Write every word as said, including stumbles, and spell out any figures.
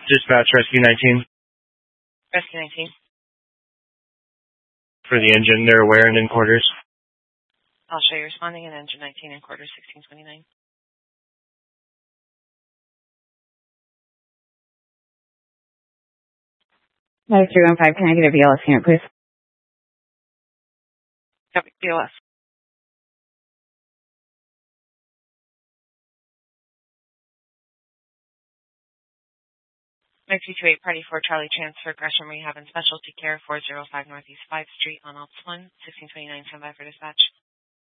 Dispatch Rescue nineteen. Rescue nineteen. For the engine, they're aware and in quarters. I'll show you responding in engine nineteen in quarters sixteen twenty-nine. nine three one five, can I get a B L S unit, please? Copy, B L S. nine two two eight, Party four, Charlie Transfer, Gresham Rehab and Specialty Care, four oh five Northeast fifth Street on Ops one, sixteen twenty-nine, stand by for dispatch.